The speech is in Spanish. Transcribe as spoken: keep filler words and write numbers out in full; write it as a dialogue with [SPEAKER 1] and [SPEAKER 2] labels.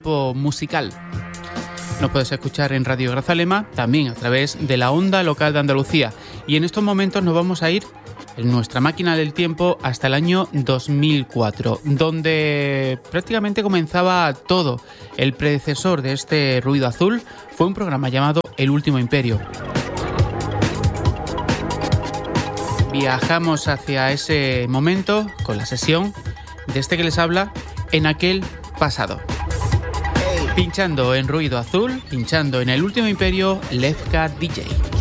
[SPEAKER 1] tiempo musical. Nos puedes escuchar en Radio Grazalema, también a través de la onda local de Andalucía. Y en estos momentos nos vamos a ir en nuestra máquina del tiempo hasta el año dos mil cuatro, donde prácticamente comenzaba todo. El predecesor de este Ruido Azul fue un programa llamado El Último Imperio. Viajamos hacia ese momento con la sesión de este que les habla en aquel pasado. Pinchando en Ruido Azul, pinchando en El Último Imperio, Lefka D J.